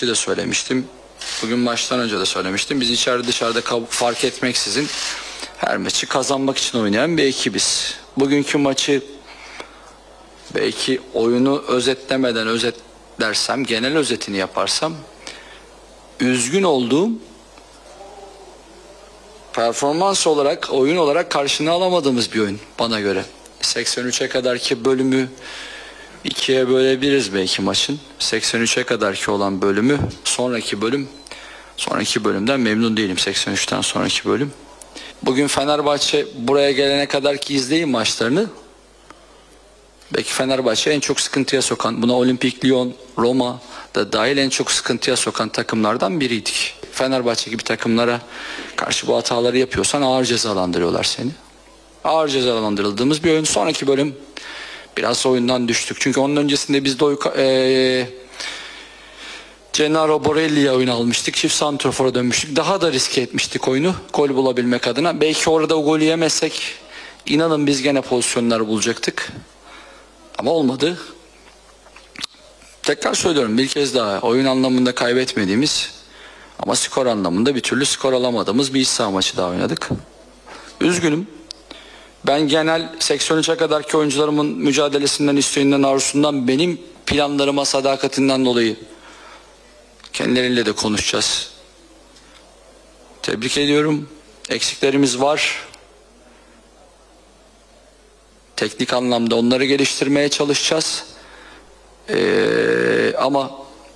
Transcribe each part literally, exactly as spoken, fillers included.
maçı da söylemiştim. Bugün maçtan önce de söylemiştim. Biz içeride dışarıda fark etmeksizin her maçı kazanmak için oynayan bir ekibiz. Bugünkü maçı belki oyunu özetlemeden özetlersem, genel özetini yaparsam, üzgün olduğum, performans olarak, oyun olarak karşını alamadığımız bir oyun bana göre. seksen üçe kadarki bölümü ikiye bölebiliriz belki maçın. seksen üçe kadarki olan bölümü, sonraki bölüm, sonraki bölümden memnun değilim, seksen üçten sonraki bölüm. Bugün Fenerbahçe buraya gelene kadar ki izleyin maçlarını. Belki Fenerbahçe en çok sıkıntıya sokan, buna Olimpik Lyon, Roma da dahil en çok sıkıntıya sokan takımlardan biriydik. Fenerbahçe gibi takımlara karşı bu hataları yapıyorsan ağır cezalandırıyorlar seni. Ağır cezalandırıldığımız bir oyun. Sonraki bölüm biraz oyundan düştük. Çünkü onun öncesinde biz de ee, Gennaro Borelli'ye oyun almıştık. Çift santrofora dönmüştük. Daha da riske etmiştik oyunu gol bulabilmek adına. Belki orada o golü yemezsek inanın biz gene pozisyonlar bulacaktık. Ama olmadı. Tekrar söylüyorum bir kez daha, oyun anlamında kaybetmediğimiz ama skor anlamında bir türlü skor alamadığımız bir iç saha maçı daha oynadık. Üzgünüm. Ben genel seksen üçe kadarki oyuncularımın mücadelesinden, isteğinden, arzusundan, benim planlarıma sadakatinden dolayı kendileriyle de konuşacağız. Tebrik ediyorum. Eksiklerimiz var. Teknik anlamda onları geliştirmeye çalışacağız. Ee, ama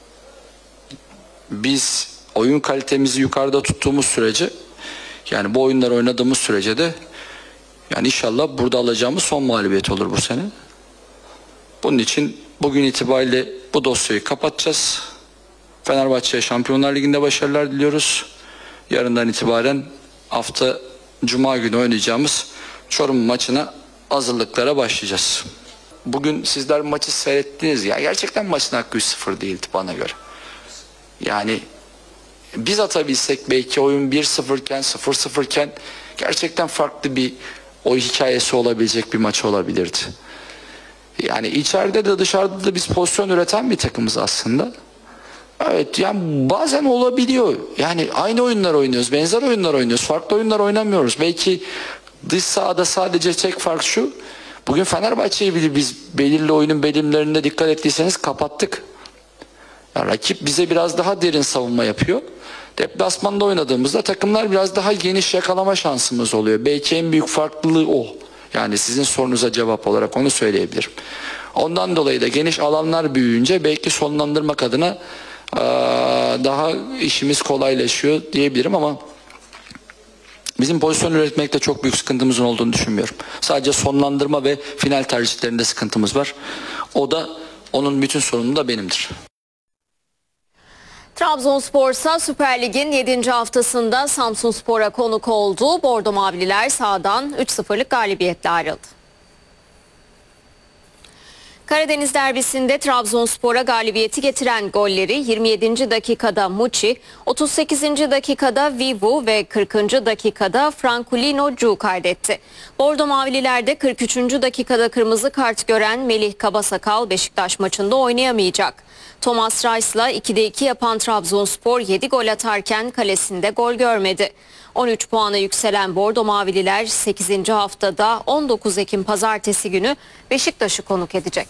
biz oyun kalitemizi yukarıda tuttuğumuz sürece, yani bu oyunları oynadığımız sürece de yani inşallah burada alacağımız son mağlubiyet olur bu sene. Bunun için bugün itibariyle bu dosyayı kapatacağız. Fenerbahçe'ye Şampiyonlar Ligi'nde başarılar diliyoruz. Yarından itibaren hafta Cuma günü oynayacağımız Çorum maçına hazırlıklara başlayacağız. Bugün sizler maçı seyrettiniz ya, gerçekten maçın hakkı üç sıfır değildi bana göre. Yani biz atabilsek belki oyun bir sıfır iken, sıfır sıfır iken gerçekten farklı bir o hikayesi olabilecek bir maç olabilirdi. Yani içeride de dışarıda da biz pozisyon üreten bir takımız aslında. Evet, yani bazen olabiliyor. Yani aynı oyunlar oynuyoruz, benzer oyunlar oynuyoruz, farklı oyunlar oynamıyoruz. Belki dış sahada sadece tek fark şu: bugün Fenerbahçe'yi bile biz belirli oyunun bölümlerinde dikkat ettiyseniz kapattık. Yani rakip bize biraz daha derin savunma yapıyor. Deplasmanda oynadığımızda takımlar biraz daha geniş yakalama şansımız oluyor. Belki en büyük farklılığı o. Yani sizin sorunuza cevap olarak onu söyleyebilirim. Ondan dolayı da geniş alanlar büyüyünce belki sonlandırmak adına daha işimiz kolaylaşıyor diyebilirim ama bizim pozisyon üretmekte çok büyük sıkıntımızın olduğunu düşünmüyorum. Sadece sonlandırma ve final tercihlerinde sıkıntımız var. O da, onun bütün sorunu da benimdir. Trabzonspor ise Süper Lig'in yedinci haftasında Samsunspor'a konuk oldu. Bordo Mavililer sahadan üç sıfırlık galibiyetle ayrıldı. Karadeniz derbisinde Trabzonspor'a galibiyeti getiren golleri yirmi yedinci dakikada Muçi, otuz sekizinci dakikada Vivu ve kırkıncı dakikada Franculino Cu kaydetti. Bordo Mavililer'de kırk üçüncü dakikada kırmızı kart gören Melih Kabasakal Beşiktaş maçında oynayamayacak. Thomas Reis'la ikide iki yapan Trabzonspor yedi gol atarken kalesinde gol görmedi. on üç puana yükselen Bordo Mavililer sekizinci haftada on dokuz Ekim Pazartesi günü Beşiktaş'ı konuk edecek.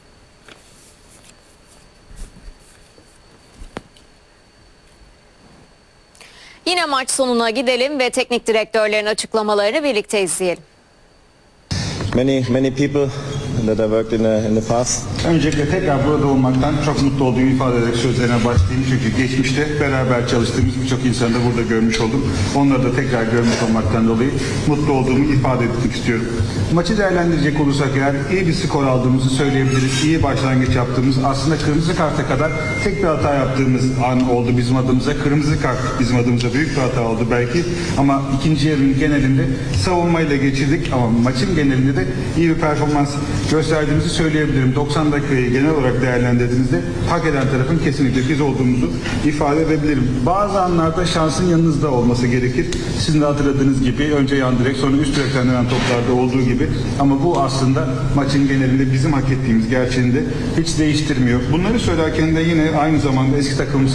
Yine maç sonuna gidelim ve teknik direktörlerin açıklamalarını birlikte izleyelim. Many many people that I worked in the, in the past. Öncelikle tekrar burada olmaktan çok mutlu olduğumu ifade ederek sözlerine başlayayım. Çünkü geçmişte beraber çalıştığımız birçok insanı da burada görmüş oldum. Onları da tekrar görmüş olmaktan dolayı mutlu olduğumu ifade etmek istiyorum. Maçı değerlendirecek olursak eğer iyi bir skor aldığımızı söyleyebiliriz. İyi başlangıç yaptığımız, aslında kırmızı karta kadar tek bir hata yaptığımız an oldu bizim adımıza. Kırmızı kart bizim adımıza büyük bir hata oldu belki. Ama ikinci yarının genelinde savunmayla geçirdik. Ama maçın genelinde de iyi bir performans gösterdiğimizi söyleyebilirim. doksan dakikayı genel olarak değerlendirdiğimizde hak eden tarafın kesinlikle biz olduğumuzu ifade edebilirim. Bazı anlarda şansın yanınızda olması gerekir. Sizin de hatırladığınız gibi önce yan direk sonra üst direkten dönen toplarda olduğu gibi. Ama bu aslında maçın genelinde bizim hak ettiğimiz gerçeğini de hiç değiştirmiyor. Bunları söylerken de yine aynı zamanda eski takımımız